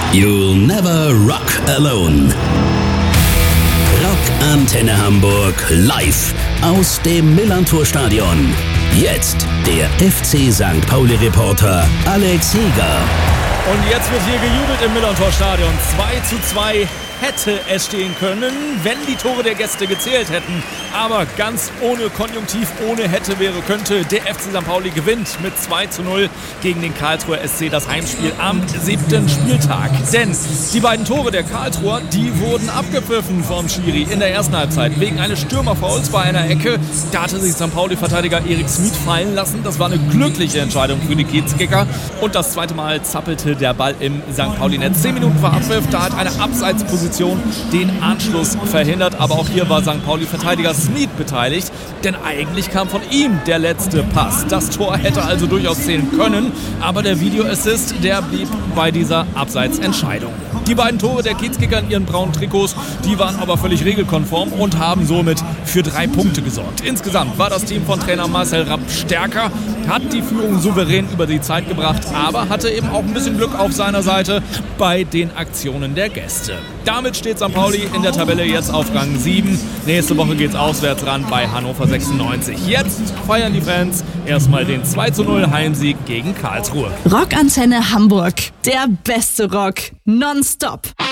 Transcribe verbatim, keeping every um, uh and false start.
You'll never rock alone. Rock Antenne Hamburg live aus dem Millantor-Stadion. Jetzt der F C Sankt Pauli-Reporter Alex Heger. Und jetzt wird hier gejubelt im Millantor-Stadion. zwei zu zwei hätte es stehen können, wenn die Tore der Gäste gezählt hätten. Aber ganz ohne Konjunktiv, ohne hätte, wäre, könnte. Der F C Sankt Pauli gewinnt mit zwei zu null gegen den Karlsruher S C das Heimspiel am siebten Spieltag. Denn die beiden Tore der Karlsruher, die wurden abgepfiffen vom Schiri in der ersten Halbzeit. Wegen eines Stürmerfouls bei einer Ecke. Da hatte sich Sankt Pauli-Verteidiger Erik Smith fallen lassen. Das war eine glückliche Entscheidung für die Kiezkicker. Und das zweite Mal zappelte der Ball im Sankt Pauli-Netz. Zehn Minuten vor Abpfiff, da hat eine Abseitsposition den Anschluss verhindert. Aber auch hier war Sankt Pauli-Verteidiger Smith beteiligt, denn eigentlich kam von ihm der letzte Pass. Das Tor hätte also durchaus zählen können, aber der Videoassist, der blieb bei dieser Abseitsentscheidung. Die beiden Tore der Kiezkicker in ihren braunen Trikots, die waren aber völlig regelkonform und haben somit für drei Punkte gesorgt. Insgesamt war das Team von Trainer Marcel Rapp stärker, hat die Führung souverän über die Zeit gebracht, aber hatte eben auch ein bisschen Glück auf seiner Seite bei den Aktionen der Gäste. Damit steht Sankt Pauli in der Tabelle jetzt auf Rang sieben. Nächste Woche geht's auswärts ran bei Hannover sechsundneunzig. Jetzt feiern die Fans erstmal den zwei zu null Heimsieg gegen Karlsruhe. Rock Antenne Hamburg, der beste Rock, nonstop.